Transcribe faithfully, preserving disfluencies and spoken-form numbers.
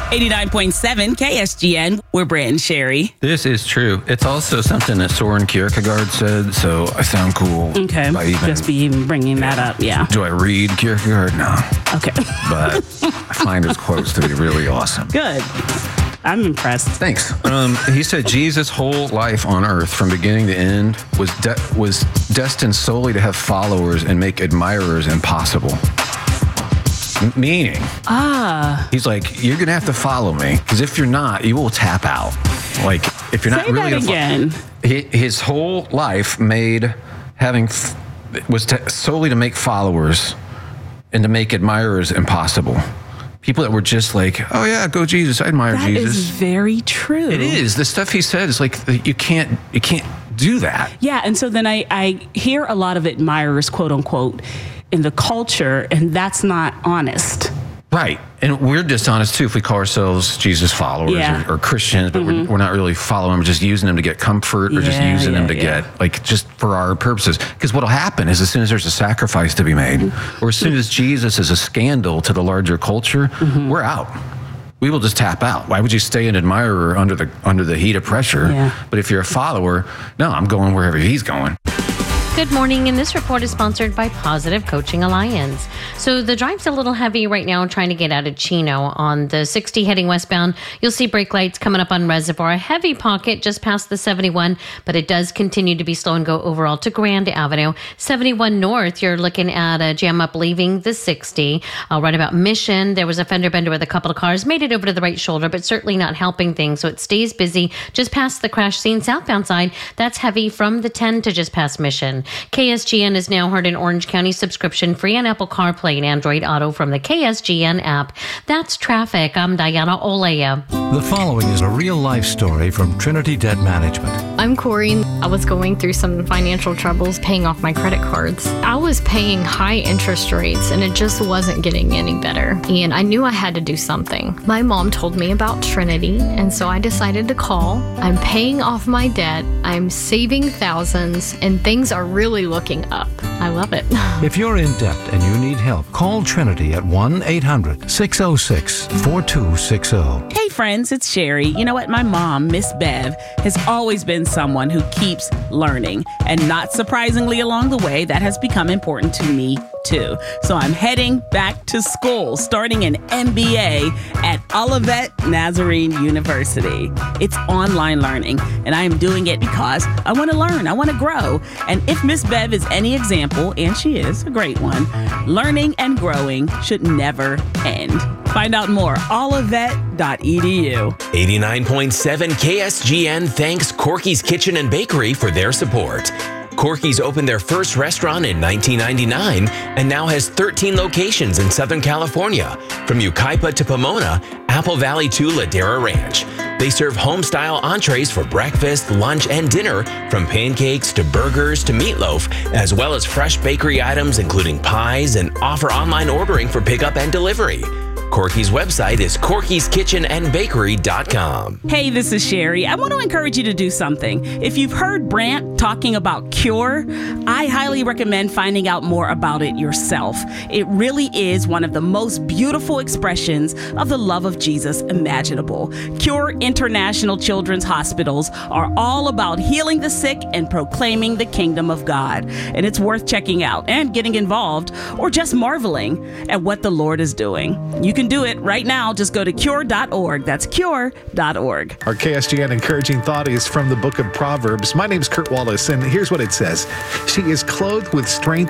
eighty-nine point seven K S G N. We're Brent and Sherry. This is true. It's also something that Soren Kierkegaard said, so I sound cool. Okay. By even, Just be even bringing yeah. that up, yeah. Do I read Kierkegaard? No. Okay. But I find his quotes to be really awesome. Good. I'm impressed. Thanks. Um, he said Jesus' whole life on earth, from beginning to end, was de- was destined solely to have followers and make admirers impossible. M- meaning, Ah. he's like, you're going to have to follow me, because if you're not, you will tap out. Like, if you're not Say really that a fo- again. He, his whole life made having f- was to, solely to make followers and to make admirers impossible. People that were just like, oh yeah, go Jesus, I admire That Jesus. is very true. It is. The stuff he said is like, you can't, you can't do that. Yeah, and so then I, I hear a lot of admirers, quote unquote, in the culture, and that's not honest. Right. And we're dishonest too if we call ourselves Jesus followers Yeah. or, or Christians, but Mm-hmm. we're, we're not really following them, we're just using them to get comfort or just Yeah, using yeah, them to yeah. get, like, just for our purposes. Because what'll happen is as soon as there's a sacrifice to be made, Mm-hmm. or as soon as Jesus is a scandal to the larger culture, Mm-hmm. we're out. We will just tap out. Why would you stay an admirer under the under the heat of pressure? Yeah. But if you're a follower, no, I'm going wherever he's going. Good morning, and this report is sponsored by Positive Coaching Alliance. So the drive's a little heavy right now trying to get out of Chino on the sixty heading westbound. You'll see brake lights coming up on Reservoir. A heavy pocket just past the seventy-one, but it does continue to be slow and go overall to Grand Avenue. seventy-one north, you're looking at a jam up leaving the sixty. Uh, right about Mission, there was a fender bender with a couple of cars. Made it over to the right shoulder, but certainly not helping things. So it stays busy just past the crash scene. Southbound side, that's heavy from the ten to just past Mission. K S G N is now heard in Orange County, subscription free on Apple CarPlay and Android Auto from the K S G N app. That's traffic. I'm Diana Olea. The following is a real-life story from Trinity Debt Management. I'm Corey. I was going through some financial troubles paying off my credit cards. I was paying high interest rates and it just wasn't getting any better. And I knew I had to do something. My mom told me about Trinity, and so I decided to call. I'm paying off my debt. I'm saving thousands, and things are really looking up. I love it. If you're in debt and you need help, call Trinity at one eight hundred six oh six four two six oh. Hey friends, it's Sherry. You know what? My mom, Miss Bev, has always been someone who keeps learning. And not surprisingly, along the way, that has become important to me too. So I'm heading back to school, starting an M B A at Olivet Nazarene University. It's online learning, and I am doing it because I want to learn, I want to grow. And if Miss Bev is any example, and she is a great one, learning and growing should never end. Find out more, olivet dot e d u. eighty-nine point seven K S G N thanks Corky's Kitchen and Bakery for their support. Corky's opened their first restaurant in nineteen ninety-nine and now has thirteen locations in Southern California, from Yucaipa to Pomona, Apple Valley to Ladera Ranch. They serve home-style entrees for breakfast, lunch, and dinner, from pancakes to burgers to meatloaf, as well as fresh bakery items including pies, and offer online ordering for pickup and delivery. Corky's website is corkys kitchen and bakery dot com. Hey, this is Sherry. I want to encourage you to do something. If you've heard Brant talking about Cure, I highly recommend finding out more about it yourself. It really is one of the most beautiful expressions of the love of Jesus imaginable. Cure International Children's Hospitals are all about healing the sick and proclaiming the kingdom of God. And it's worth checking out and getting involved, or just marveling at what the Lord is doing. You can do it right now. Just go to cure dot org. That's cure dot org. Our K S G N encouraging thought is from the book of Proverbs. My name's Kurt Wallace, and here's what it says. She is clothed with strength